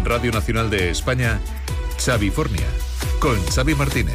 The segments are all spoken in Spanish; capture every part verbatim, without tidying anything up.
Radio Nacional de España, Xavi Fornia, con Xavi Martínez.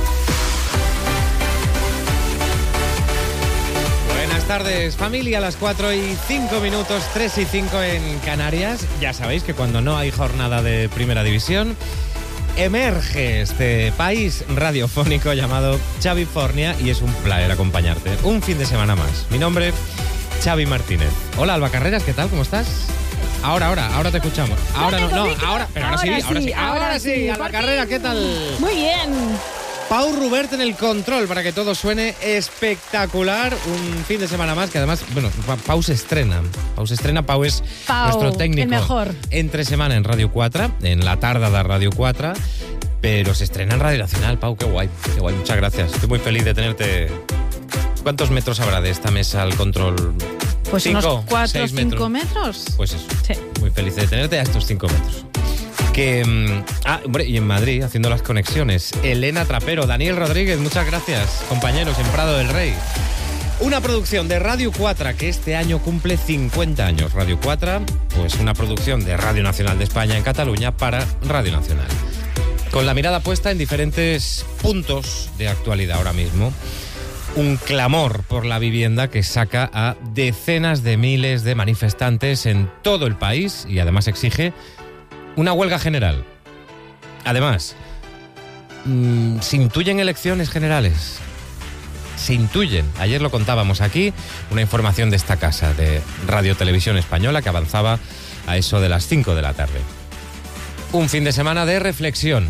Buenas tardes, familia, a las cuatro y cinco minutos, tres y cinco en Canarias. Ya sabéis que cuando no hay jornada de Primera División, emerge este país radiofónico llamado Xavi Fornia y es un placer acompañarte un fin de semana más. Mi nombre, Xavi Martínez. Hola, Alba Carreras, ¿qué tal? ¿Cómo estás? Ahora, ahora, ahora te escuchamos. Ahora no, no, ahora, pero ahora, ahora sí, ahora sí, ahora, ahora sí. Alba Carreras, ¿qué tal? Muy bien. Pau Rubert en el control para que todo suene espectacular. Un fin de semana más que además, bueno, Pau se estrena. Pau se estrena, Pau es Pau, nuestro técnico. El mejor. Entre semana en Radio cuatro, en la tarde de Radio cuatro, pero se estrena en Radio Nacional. Pau, qué guay, qué guay, muchas gracias. Estoy muy feliz de tenerte. ¿Cuántos metros habrá de esta mesa al control? Pues Cinco, unos cuatro o seis cinco metros. metros. Pues eso, sí. Muy feliz de tenerte a estos cinco metros. Que, ah, hombre, y en Madrid, haciendo las conexiones, Elena Trapero, Daniel Rodríguez, muchas gracias, compañeros en Prado del Rey. Una producción de Radio cuatro que este año cumple cincuenta años. Radio cuatro, pues una producción de Radio Nacional de España en Cataluña para Radio Nacional. Con la mirada puesta en diferentes puntos de actualidad ahora mismo. Un clamor por la vivienda que saca a decenas de miles de manifestantes en todo el país y además exige una huelga general. Además, mmm, se intuyen elecciones generales. Se intuyen. Ayer lo contábamos aquí, una información de esta casa, de Radio Televisión Española, que avanzaba a eso de las cinco de la tarde. Un fin de semana de reflexión.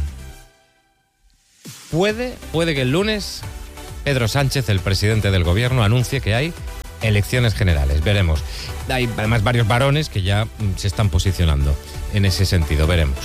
Puede, puede que el lunes Pedro Sánchez, el presidente del gobierno, anuncie que hay elecciones generales. Veremos. Hay además varios varones que ya se están posicionando en ese sentido. Veremos.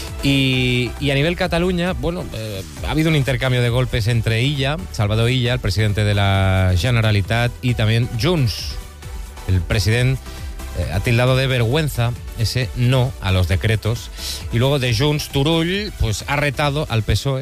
Y, y a nivel Cataluña, bueno, eh, ha habido un intercambio de golpes entre Illa, Salvador Illa, el presidente de la Generalitat, y también Junts, el presidente, eh, ha tildado de vergüenza ese no a los decretos. Y luego de Junts, Turull, pues ha retado al P S O E.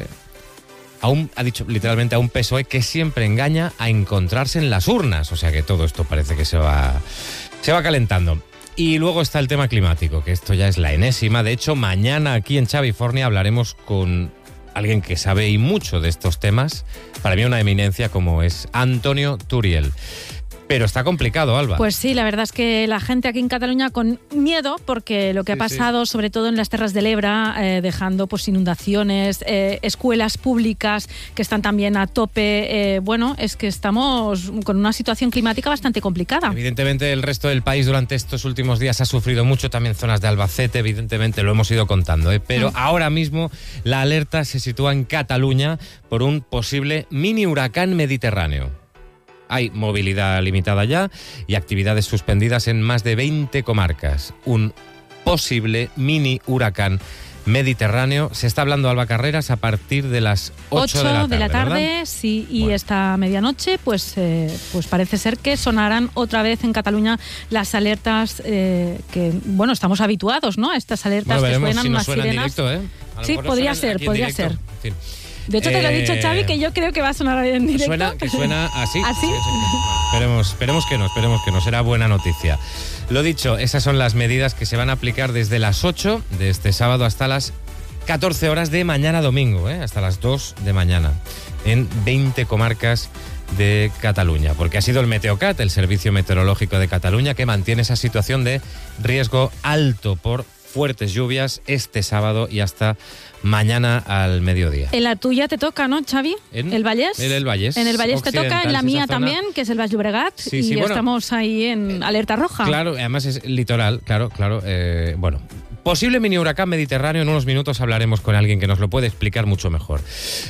Aún, ha dicho literalmente a un P S O E que siempre engaña a encontrarse en las urnas. O sea que todo esto parece que se va, se va calentando. Y luego está el tema climático, que esto ya es la enésima. De hecho, mañana aquí en Xavi Fornia hablaremos con alguien que sabe y mucho de estos temas. Para mí una eminencia como es Antonio Turiel. Pero está complicado, Alba. Pues sí, la verdad es que la gente aquí en Cataluña con miedo, porque lo que sí, ha pasado, sí. sobre todo en las Terras del Ebre, eh, dejando pues inundaciones, eh, escuelas públicas que están también a tope, eh, bueno, es que estamos con una situación climática bastante complicada. Evidentemente el resto del país durante estos últimos días ha sufrido mucho, también zonas de Albacete, evidentemente lo hemos ido contando, ¿eh? pero mm. ahora mismo la alerta se sitúa en Cataluña por un posible mini huracán mediterráneo. Hay movilidad limitada ya y actividades suspendidas en más de veinte comarcas. Un posible mini huracán mediterráneo. Se está hablando, Alba Carreras, a partir de las ocho de la tarde, de la tarde, ¿verdad? Sí, y bueno. esta medianoche, pues, eh, pues parece ser que sonarán otra vez en Cataluña las alertas eh, que, bueno, estamos habituados, ¿no? Estas alertas bueno, que suenan si unas suena sirenas. En directo, ¿eh? Sí, podría ser, podría ser. En fin. De hecho, te lo he dicho, Eh, Xavi, que yo creo que va a sonar en directo. Suena, que suena así. ¿Así? Sí, sí, sí. Bueno, esperemos, esperemos que no, esperemos que no. Será buena noticia. Lo dicho, esas son las medidas que se van a aplicar desde las ocho de este sábado hasta las catorce horas de mañana domingo, ¿eh? Hasta las dos de mañana, en veinte comarcas de Cataluña. Porque ha sido el Meteocat, el Servicio Meteorológico de Cataluña, que mantiene esa situación de riesgo alto por fuertes lluvias este sábado y hasta mañana al mediodía. En la tuya te toca, ¿no, Xavi? ¿En? ¿El Vallés? En el Vallés. En el Vallés te toca, en la mía también, que es el Baix Llobregat, sí, y sí, bueno, estamos ahí en alerta roja. Claro, además es litoral, claro, claro. Eh, bueno, posible mini huracán mediterráneo, en unos minutos hablaremos con alguien que nos lo puede explicar mucho mejor.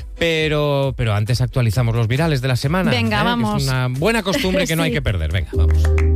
Pero, pero antes actualizamos los virales de la semana. Venga, ¿eh? vamos. Es una buena costumbre que no sí. hay que perder. Venga, vamos.